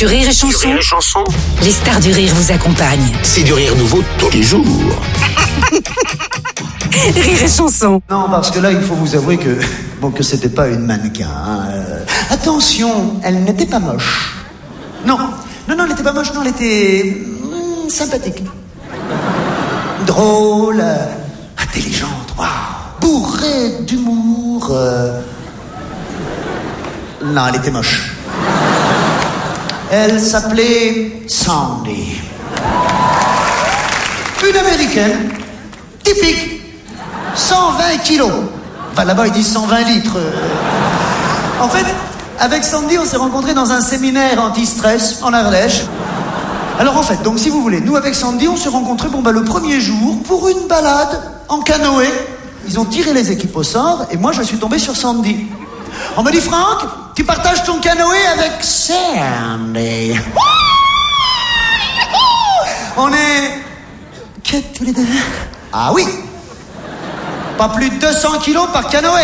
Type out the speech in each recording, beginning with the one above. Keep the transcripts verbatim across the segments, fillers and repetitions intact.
Sur Rire et Chanson, Rire et Chanson, les stars du rire vous accompagnent. c'est du rire nouveau tous les jours. Rire et Chanson. Non, parce que là, il faut vous avouer que bon, que c'était pas une mannequin. Hein. Euh, attention, elle n'était pas moche. Non, non, non, elle n'était pas moche. Non, elle était hmm, sympathique, drôle, euh, intelligente, waouh, bourrée d'humour. Euh... Non, elle était moche. Elle s'appelait Sandy. Une américaine, typique, cent vingt kilos. Enfin, là-bas, ils disent cent vingt litres. En fait, avec Sandy, on s'est rencontrés dans un séminaire anti-stress en Ardèche. Alors, en fait, donc, si vous voulez, nous, avec Sandy, on s'est rencontrés, bon, bah, le premier jour, pour une balade en canoë. Ils ont tiré les équipes au sort, et moi, je suis tombé sur Sandy. On me dit, Franck, tu partages ton canoë avec Sandy. On est... que tous les deux. Ah oui. Pas plus de deux cents kilos par canoë.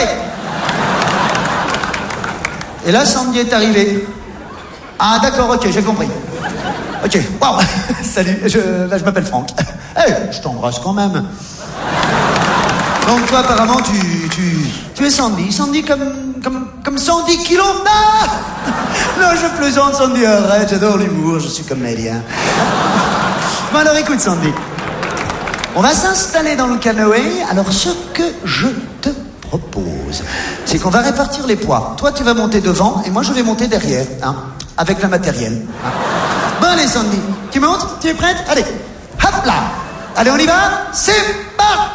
Et là, Sandy est arrivée. Ah d'accord, ok, j'ai compris. Ok, waouh. Salut, je, là, je m'appelle Franck. Hey, je t'embrasse quand même. Donc toi, apparemment, tu, tu, tu es Sandy. Sandy comme, comme, comme cent dix kilos. Ah non, je plaisante, Sandy, arrête, j'adore l'humour, je suis comédien. Bon alors, écoute, Sandy. On va s'installer dans le canoë. Alors, ce que je te propose, c'est qu'on va répartir les poids. Toi, tu vas monter devant, et moi, je vais monter derrière, hein, avec le matériel. Hein. Bon, allez, Sandy, tu montes? Tu es prête? Allez, hop là. Allez, on y va? C'est parti.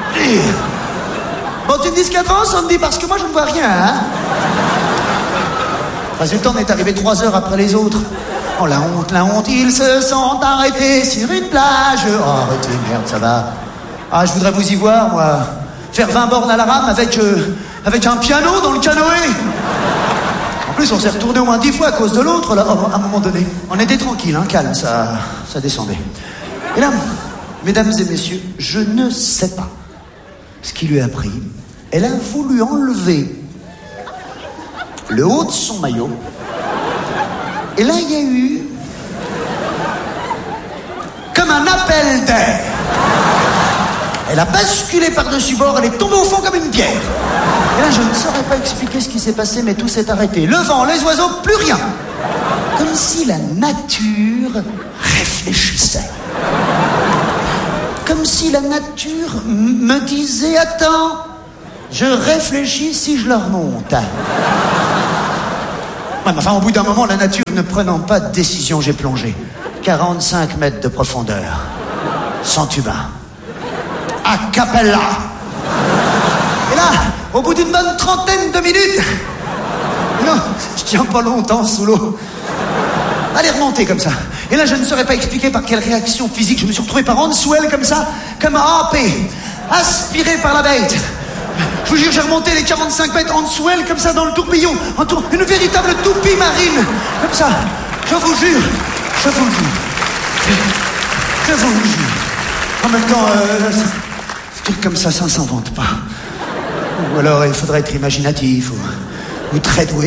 Bon, tu me dis ce qu'il y a devant, Sandy, parce que moi, je ne vois rien, hein. Résultat, on est arrivé trois heures après les autres. Oh, la honte, la honte, ils se sont arrêtés sur une plage. Oh, arrêtez, merde, ça va. Ah, je voudrais vous y voir, moi. Faire vingt bornes à la rame avec, euh, avec un piano dans le canoë. En plus, on s'est retourné au moins dix fois à cause de l'autre, là, à un moment donné. On était tranquille, hein, calme, ça, ça descendait. Et là, mesdames et messieurs, je ne sais pas ce qui lui a pris. Elle a voulu enlever le haut de son maillot. Et là, il y a eu comme un appel d'air. Elle a basculé par-dessus bord, elle est tombée au fond comme une pierre. Et là, je ne saurais pas expliquer ce qui s'est passé, mais tout s'est arrêté. Le vent, les oiseaux, plus rien. Comme si la nature réfléchissait. Comme si la nature m- me disait, attends, je réfléchis si je leur monte. Ouais, mais enfin, au bout d'un moment, la nature ne prenant pas de décision, j'ai plongé. quarante-cinq mètres de profondeur. Sans tuba. A cappella. Et là, au bout d'une bonne trentaine de minutes... Non, je tiens pas longtemps sous l'eau. Allez, remonter comme ça. Et là, je ne saurais pas expliquer par quelle réaction physique je me suis retrouvé par en dessous elle, comme ça, comme un happé, aspiré par la bête. Je vous jure, j'ai remonté les quarante-cinq mètres en dessous elle, comme ça, dans le tourbillon, en tour... une véritable toupie marine, comme ça. Je vous jure, je vous jure, je vous jure. En même temps, euh, un truc comme ça, ça ne s'invente pas. Ou alors, il faudrait être imaginatif, ou, ou très doué.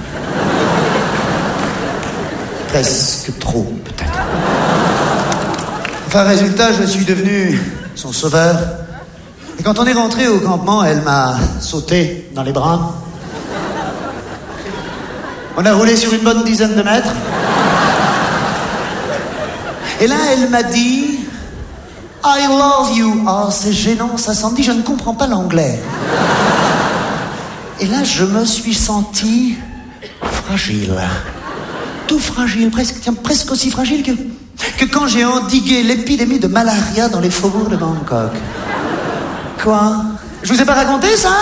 Presque trop, peut-être. Enfin, résultat, je suis devenu son sauveur. Et quand on est rentré au campement, elle m'a sauté dans les bras. On a roulé sur une bonne dizaine de mètres. Et là, elle m'a dit « I love you ». Oh, c'est gênant, ça Sandy, je ne comprends pas l'anglais. Et là, je me suis senti fragile. Tout fragile, presque, tiens, presque aussi fragile que, que quand j'ai endigué l'épidémie de malaria dans les faubourgs de Bangkok. Quoi? Je vous ai pas raconté ça?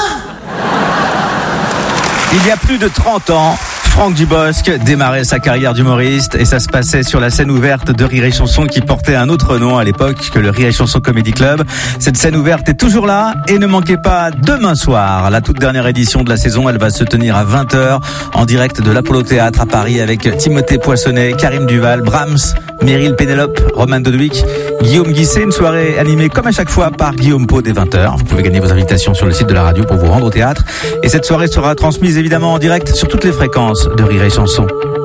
Il y a plus de trente ans, Franck Dubosc démarrait sa carrière d'humoriste et ça se passait sur la scène ouverte de Rire et Chanson qui portait un autre nom à l'époque que le Rire et Chanson Comedy Club. Cette scène ouverte est toujours là et ne manquez pas demain soir. La toute dernière édition de la saison, elle va se tenir à vingt heures en direct de l'Apollo Théâtre à Paris avec Timothée Poissonnet, Karim Duval, Brahms, Meryl Pénélope, Roman Dodewick, Guillaume Guisset. Une soirée animée comme à chaque fois par Guillaume Pau dès vingt heures. Vous pouvez gagner vos invitations sur le site de la radio pour vous rendre au théâtre. Et cette soirée sera transmise évidemment en direct sur toutes les fréquences de Rire et Chanson.